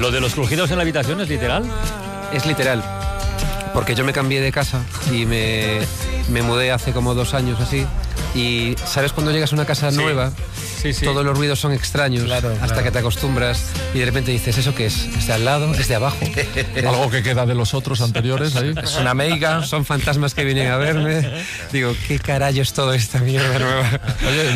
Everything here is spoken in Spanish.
¿Lo de los crujidos en la habitación es literal? Es literal, porque yo me cambié de casa y me mudé hace como 2 años así. Y ¿sabes cuando llegas a una casa nueva? Sí. Todos los ruidos son extraños hasta que te acostumbras y de repente dices, ¿eso qué es? ¿Es de al lado? ¿Es de abajo? Algo que queda de los otros anteriores ahí. Es una meiga, son fantasmas que vienen a verme. Digo, ¿qué carajo es toda esta mierda nueva? Oye,